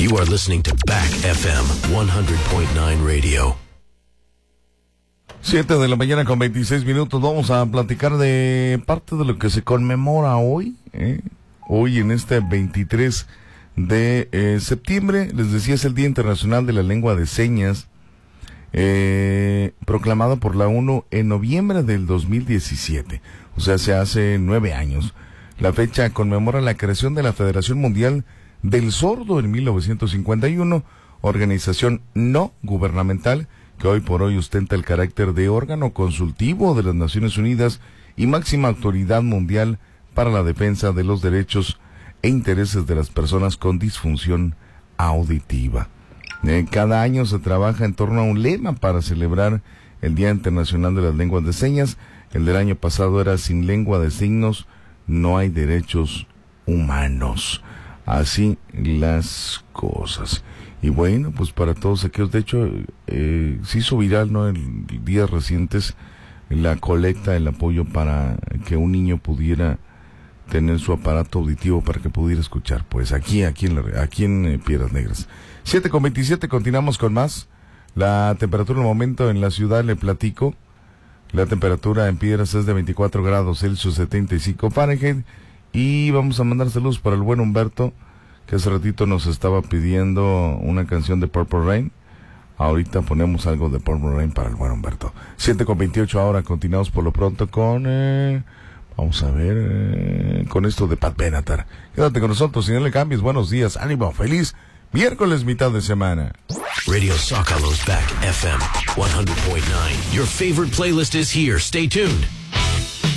You are listening to Back FM 100.9 Radio. 7 de la mañana con 26 minutos. Vamos a platicar de parte de lo que se conmemora hoy. Hoy en este 23 de septiembre. Les decía, es el Día Internacional de la Lengua de Señas. Proclamado por la ONU en noviembre del 2017. O sea, se hace 9 años. La fecha conmemora la creación de la Federación Mundial del Sordo en 1951, organización no gubernamental que hoy por hoy ostenta el carácter de órgano consultivo de las Naciones Unidas y máxima autoridad mundial para la defensa de los derechos e intereses de las personas con disfunción auditiva. Cada año se trabaja en torno a un lema para celebrar el Día Internacional de las Lenguas de Señas. El del año pasado era: sin lengua de signos no hay derechos humanos. Así las cosas. Y bueno, pues para todos aquellos, de hecho, se hizo viral, ¿no?, en días recientes, la colecta, el apoyo para que un niño pudiera tener su aparato auditivo para que pudiera escuchar. Pues aquí en Piedras Negras. 7:27, continuamos con más. La temperatura en el momento en la ciudad, le platico. La temperatura en Piedras es de 24 grados Celsius, 75 Fahrenheit. Y vamos a mandar saludos para el buen Humberto, que hace ratito nos estaba pidiendo una canción de Purple Rain. Ahorita ponemos algo de Purple Rain para el buen Humberto. 7:28 ahora, continuamos por lo pronto con... vamos a ver... con esto de Pat Benatar. Quédate con nosotros, si no le cambies. Buenos días, ánimo, feliz miércoles, mitad de semana. Radio Zócalos Back FM 100.9. Your favorite playlist is here. Stay tuned.